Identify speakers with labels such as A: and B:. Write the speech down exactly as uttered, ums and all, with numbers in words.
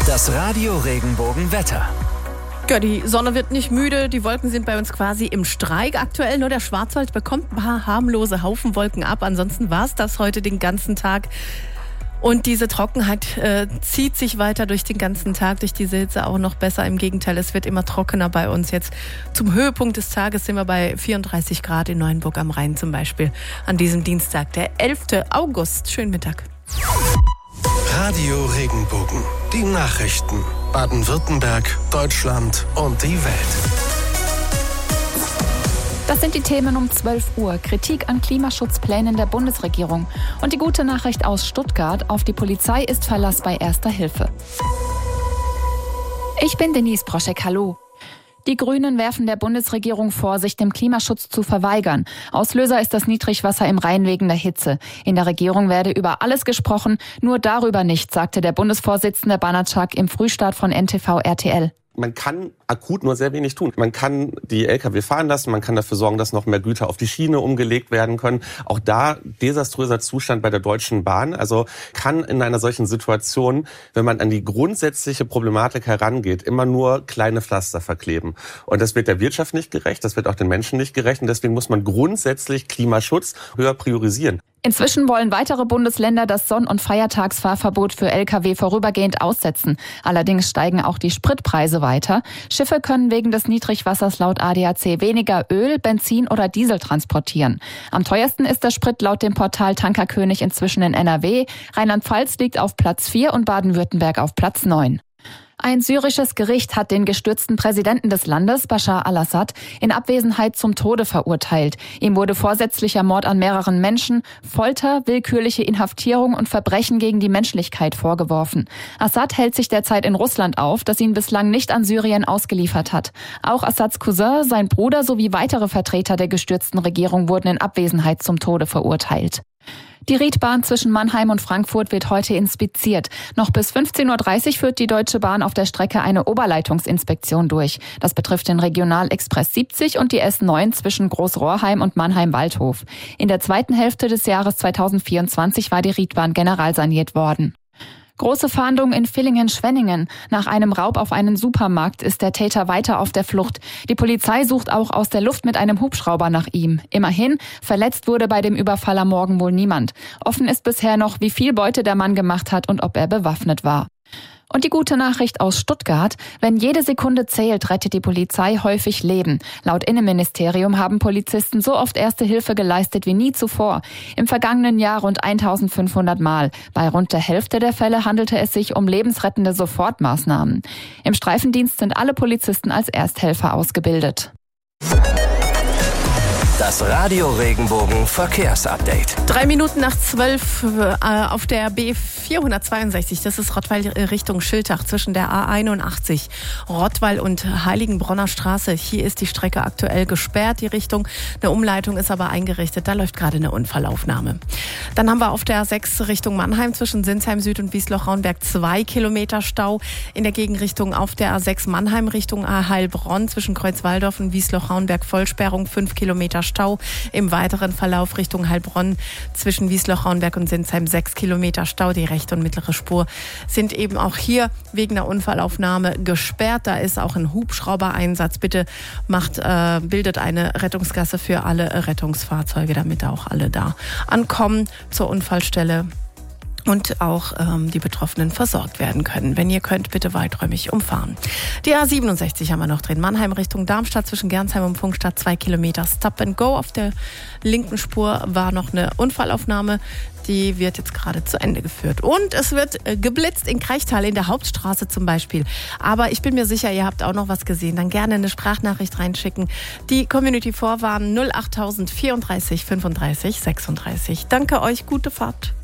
A: Das Radio Regenbogen-Wetter.
B: Ja, die Sonne wird nicht müde, die Wolken sind bei uns quasi im Streik aktuell. Nur der Schwarzwald bekommt ein paar harmlose Haufenwolken ab. Ansonsten war es das heute den ganzen Tag. Und diese Trockenheit äh, zieht sich weiter durch den ganzen Tag, durch diese Hitze auch noch besser. Im Gegenteil, es wird immer trockener bei uns. Jetzt zum Höhepunkt des Tages sind wir bei vierunddreißig Grad in Neuenburg am Rhein zum Beispiel. An diesem Dienstag, der elften August. Schönen Mittag.
A: Radio Regenbogen. Die Nachrichten. Baden-Württemberg, Deutschland und die Welt.
C: Das sind die Themen um zwölf Uhr. Kritik an Klimaschutzplänen der Bundesregierung. Und die gute Nachricht aus Stuttgart: Auf die Polizei ist Verlass bei Erster Hilfe. Ich bin Denise Proschek, hallo. Die Grünen werfen der Bundesregierung vor, sich dem Klimaschutz zu verweigern. Auslöser ist das Niedrigwasser im Rhein wegen der Hitze. In der Regierung werde über alles gesprochen, nur darüber nicht, sagte der Bundesvorsitzende Banatschak im Frühstart von N T V R T L.
D: Man kann akut nur sehr wenig tun. Man kann die L K W fahren lassen, man kann dafür sorgen, dass noch mehr Güter auf die Schiene umgelegt werden können. Auch da desaströser Zustand bei der Deutschen Bahn. Also kann in einer solchen Situation, wenn man an die grundsätzliche Problematik herangeht, immer nur kleine Pflaster verkleben. Und das wird der Wirtschaft nicht gerecht, das wird auch den Menschen nicht gerecht. Und deswegen muss man grundsätzlich Klimaschutz höher priorisieren.
C: Inzwischen wollen weitere Bundesländer das Sonn- und Feiertagsfahrverbot für L K W vorübergehend aussetzen. Allerdings steigen auch die Spritpreise weiter. Schiffe können wegen des Niedrigwassers laut A D A C weniger Öl, Benzin oder Diesel transportieren. Am teuersten ist der Sprit laut dem Portal Tankerkönig inzwischen in N R W. Rheinland-Pfalz liegt auf Platz vier und Baden-Württemberg auf Platz neun. Ein syrisches Gericht hat den gestürzten Präsidenten des Landes, Bashar al-Assad, in Abwesenheit zum Tode verurteilt. Ihm wurde vorsätzlicher Mord an mehreren Menschen, Folter, willkürliche Inhaftierung und Verbrechen gegen die Menschlichkeit vorgeworfen. Assad hält sich derzeit in Russland auf, das ihn bislang nicht an Syrien ausgeliefert hat. Auch Assads Cousin, sein Bruder sowie weitere Vertreter der gestürzten Regierung wurden in Abwesenheit zum Tode verurteilt. Die Riedbahn zwischen Mannheim und Frankfurt wird heute inspiziert. Noch bis fünfzehn Uhr dreißig führt die Deutsche Bahn auf der Strecke eine Oberleitungsinspektion durch. Das betrifft den Regionalexpress siebzig und die S neun zwischen Großrohrheim und Mannheim-Waldhof. In der zweiten Hälfte des Jahres zweitausendvierundzwanzig war die Riedbahn generalsaniert worden. Große Fahndung in Villingen-Schwenningen. Nach einem Raub auf einen Supermarkt ist der Täter weiter auf der Flucht. Die Polizei sucht auch aus der Luft mit einem Hubschrauber nach ihm. Immerhin, verletzt wurde bei dem Überfall am Morgen wohl niemand. Offen ist bisher noch, wie viel Beute der Mann gemacht hat und ob er bewaffnet war. Und die gute Nachricht aus Stuttgart: Wenn jede Sekunde zählt, rettet die Polizei häufig Leben. Laut Innenministerium haben Polizisten so oft Erste Hilfe geleistet wie nie zuvor. Im vergangenen Jahr rund eintausendfünfhundert Mal. Bei rund der Hälfte der Fälle handelte es sich um lebensrettende Sofortmaßnahmen. Im Streifendienst sind alle Polizisten als Ersthelfer ausgebildet.
A: Das Radio Regenbogen Verkehrsupdate.
B: Drei Minuten nach zwölf äh, auf der B vierhundertzweiundsechzig, das ist Rottweil Richtung Schiltach zwischen der A einundachtzig, Rottweil und Heiligenbronner Straße. Hier ist die Strecke aktuell gesperrt, die Richtung. Eine Umleitung ist aber eingerichtet, da läuft gerade eine Unfallaufnahme. Dann haben wir auf der A sechs Richtung Mannheim zwischen Sinsheim Süd und Wiesloch-Raunberg zwei Kilometer Stau. In der Gegenrichtung auf der A sechs Mannheim Richtung Heilbronn zwischen Kreuzwaldorf und Wiesloch-Raunberg Vollsperrung fünf Kilometer Stau. Im weiteren Verlauf Richtung Heilbronn zwischen Wiesloch-Raunberg und Sinsheim sechs Kilometer Stau. Die rechte und mittlere Spur sind eben auch hier wegen der Unfallaufnahme gesperrt. Da ist auch ein Hubschrauber-Einsatz. Bitte macht, äh, bildet eine Rettungsgasse für alle Rettungsfahrzeuge, damit auch alle da ankommen zur Unfallstelle und auch ähm, die Betroffenen versorgt werden können. Wenn ihr könnt, bitte weiträumig umfahren. Die A siebenundsechzig haben wir noch drin. Mannheim Richtung Darmstadt zwischen Gernsheim und Pfungstadt zwei Kilometer Stop and Go. Auf der linken Spur war noch eine Unfallaufnahme. Die wird jetzt gerade zu Ende geführt. Und es wird geblitzt in Kreichtal, in der Hauptstraße zum Beispiel. Aber ich bin mir sicher, ihr habt auch noch was gesehen. Dann gerne eine Sprachnachricht reinschicken. Die Community Vorwarn null acht null null vierunddreißig fünfunddreißig sechsunddreißig. Danke euch, gute Fahrt.